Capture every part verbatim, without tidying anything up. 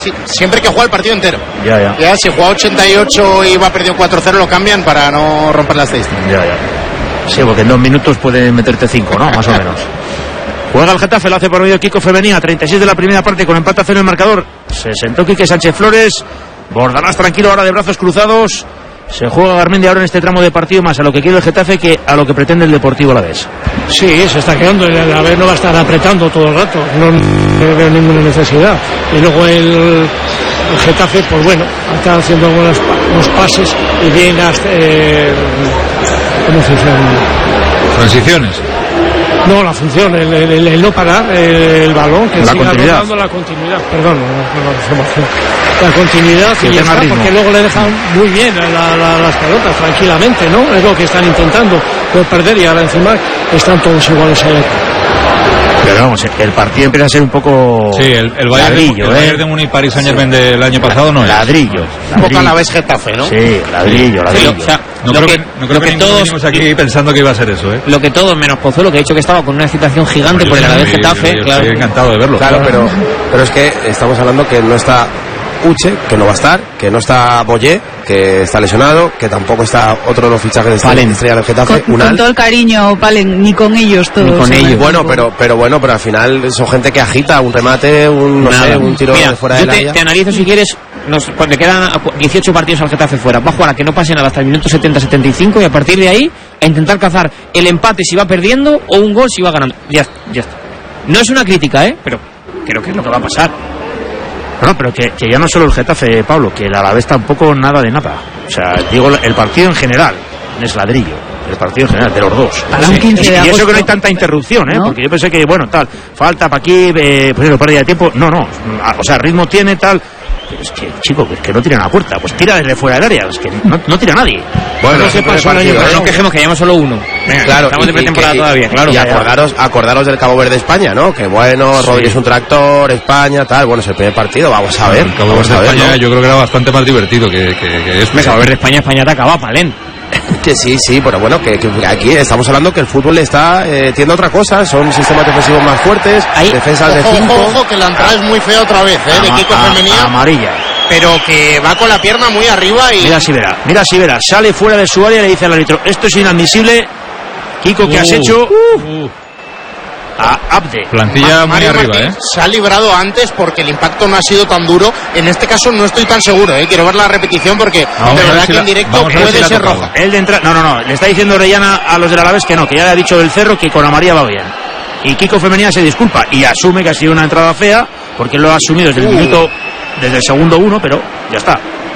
Sí, siempre que juega el partido entero. Ya, ya. Ya si juega ochenta y ocho y va perdido cuatro cero lo cambian para no romper la estadística. Ya, ya. Sí, porque en dos minutos puede meterte cinco, ¿no? Más o menos. Juega el Getafe, lo hace por medio Kiko Femenía, treinta y seis de la primera parte con empate a cero en el marcador. Se sentó Quique Sánchez Flores. Bordalás tranquilo ahora de brazos cruzados. Se juega Garmendia ahora en este tramo de partido, más a lo que quiere el Getafe que a lo que pretende el Deportivo Alavés. Sí, se está quedando, el Alavés no va a estar apretando todo el rato, no, no veo ninguna necesidad. Y luego el, el Getafe, pues bueno, está haciendo algunos, unos pases y bien, eh, ¿cómo se dice? Transiciones. No, la función, el, el, el no parar el, el balón, que la siga continuidad. rotando la continuidad, perdón, no, no, no, no, la continuidad que y ya está, porque luego le dejan muy bien la, la, las pelotas, tranquilamente, ¿no? Es lo que están intentando, no perder, y ahora encima están todos iguales al equipo. Pero vamos, el partido empieza a ser un poco sí, el, el Bayern ladrillo, de, el ¿eh? Bayern de Múnich Paris Saint-Germain del año pasado no es. Ladrillo. Un poco a la vez Getafe, ¿no? Sí, ladrillo, ladrillo. Sí, o sea, No lo creo que, que, no creo lo que, que ninguno todos venimos aquí pensando que iba a ser eso, ¿eh? lo que todos menos Pozuelo, que ha dicho que estaba con una excitación gigante por el Alavés Yo- Getafe, yo claro. Estoy encantado de verlo. Claro, pero, pero es que estamos hablando que no está Uche, que no va a estar, que no está Boyé, que está lesionado, que tampoco está otro de los fichajes de Palen. estrella del Getafe, Con, Unal. con todo el cariño, Palen, ni con ellos todos. Ni con en el ellos. Bueno, equipo. pero, pero bueno, pero al final son gente que agita un remate, un, no Nada. sé, un tiro Mira, de fuera yo del te, área. te analizo si quieres, nos, cuando le quedan dieciocho partidos al Getafe fuera, va a jugar a que no pase nada hasta el minuto setenta setenta y cinco y a partir de ahí a intentar cazar el empate si va perdiendo o un gol si va ganando. Ya, ya está. No es una crítica, ¿eh? Pero creo que es lo que va a pasar. No, pero que, que ya no solo el Getafe, Pablo, que el Alavés tampoco nada de nada. O sea, digo, el partido en general es ladrillo. El partido en general, de los dos. Para un quince de y eso agosto, que no hay tanta interrupción, ¿eh? ¿no? Porque yo pensé que, bueno, tal, falta para aquí, eh, pues eso, pérdida de tiempo. No, no. O sea, ritmo tiene, tal. Pero es que, chico, es que no tiran a la puerta. Pues tira desde fuera del área. Es que no, no tira nadie. Bueno, No ese se fue el pasó el año partido, Pero ¿eh? no nos quejemos que llevamos solo uno. Venga, Claro, estamos de y- pretemporada y- todavía, claro. Y Ya, ya. acordaros, acordaros del Cabo Verde España, ¿no? Que bueno, Sí. Rodríguez es un tractor, España, tal. Bueno, es el primer partido, vamos a ver. El Cabo vamos Verde a ver, España ¿no? yo creo que era bastante más divertido que, que, que esto. Me acabo de ver España, España te acaba, Palen. Que sí, sí, pero bueno, que, que aquí estamos hablando que el fútbol está eh, tiene otra cosa, son sistemas defensivos más fuertes, Ahí, defensas de Ojo, cinco. ojo, ojo, que la entrada es muy fea otra vez, ¿eh? De Ama- Kiko a- Femenía, amarilla. pero que va con la pierna muy arriba y... Mira si verá, mira si verá. Sale fuera de su área y le dice al árbitro, esto es inadmisible. Kiko, ¿qué has Uh, hecho? uh, A Abde. plantilla muy Mario arriba, Martín ¿eh? se ha librado antes porque el impacto no ha sido tan duro. En este caso no estoy tan seguro, ¿eh? Quiero ver la repetición porque Vamos de a ver verdad si que la- en directo vamos a ver puede si la ser tocaba. roja. Él de entrar, no, no, no, le está diciendo Orellana a los del Alavés que no, que ya le ha dicho del Cerro que con amarilla va bien. Y Kiko Femenía se disculpa y asume que ha sido una entrada fea porque él lo ha asumido desde el Uh. minuto, desde el segundo uno, pero ya está.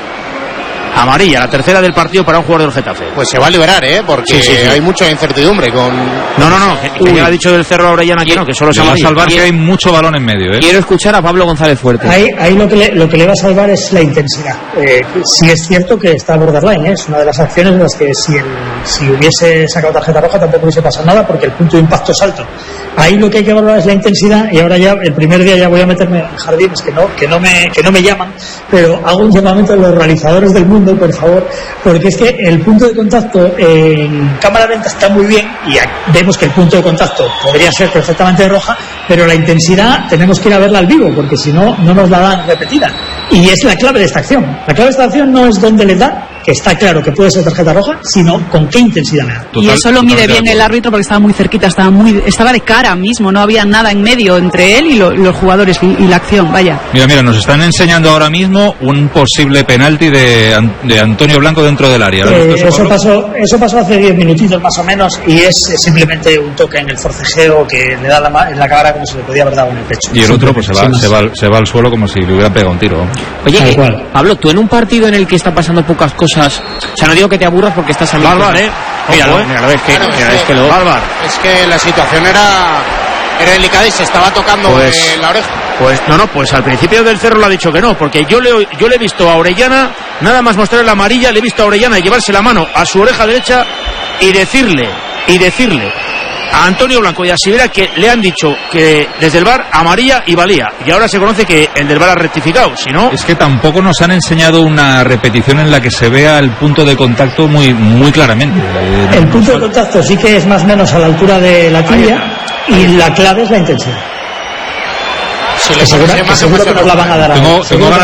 Amarilla, la tercera del partido para un jugador del Getafe. Pues se va a liberar, ¿eh? Porque Sí, sí, sí. hay mucha incertidumbre con... No, no, no, que, que ya ha dicho del Cerro a Orellana que no, que solo se Se va a amarilla. salvar que hay mucho balón en medio, ¿eh? Quiero escuchar a Pablo González Fuerte. Ahí, ahí lo, que le, lo que le va a salvar es la intensidad. Eh, sí es cierto que está borderline, ¿eh? Es una de las acciones en las que si, el, si hubiese sacado tarjeta roja tampoco hubiese pasado nada porque el punto de impacto es alto. Ahí lo que hay que valorar es la intensidad y ahora ya, el primer día ya voy a meterme en jardines que no, que no, me, que no me llaman, pero hago un llamamiento a los realizadores del mundo, por favor, porque es que el punto de contacto en cámara lenta está muy bien y vemos que el punto de contacto podría ser perfectamente roja, pero la intensidad tenemos que ir a verla al vivo porque si no, no nos la dan repetida. Y es la clave de esta acción. La clave de esta acción no es dónde le da, que está claro que puede ser tarjeta roja, sino con qué intensidad le da. Y eso lo mide totalmente bien de el acuerdo. árbitro porque estaba muy cerquita, estaba muy, estaba de cara mismo, no había nada en medio entre él y, lo- y los jugadores y, y la acción, vaya. Mira, mira, nos están enseñando ahora mismo un posible penalti de, An- de Antonio Blanco dentro del área. ¿Lo has Eh, visto eso, Pablo? pasó, eso pasó hace diez minutitos más o menos y es eh, simplemente un toque en el forcejeo que le da la ma- en la cara como si le podía haber dado en el pecho. Y el otro pues se va, Simplemente, se, va, al- se va al suelo como si le hubieran pegado un tiro. Oye, Tal eh, cual. Pablo, tú en un partido en el que está pasando pocas cosas, o sea, no digo que te aburras porque estás saliendo. Bárbaro, ¿eh? Míralo, Ojo, ¿eh? míralo, es que, Claro, mira, es es que- que lo... Bárbaro. Es que la situación era, era delicada y se estaba tocando Pues- eh, la oreja. Pues no, no, pues al principio del Cerro lo ha dicho que no, porque yo le, yo le he visto a Orellana, nada más mostrar la amarilla, le he visto a Orellana llevarse la mano a su oreja derecha y decirle, y decirle a Antonio Blanco y a Sivera que le han dicho que desde el V A R amarilla y valía, y ahora se conoce que el del V A R ha rectificado, si no... Es que tampoco nos han enseñado una repetición en la que se vea el punto de contacto muy, muy claramente. Eh, El punto de contacto sí que es más o menos a la altura de la tibia y la clave es la intensidad. Si le que seguro, pones que más seguro que nos la van a dar a Tengo, seguro tengo que ganas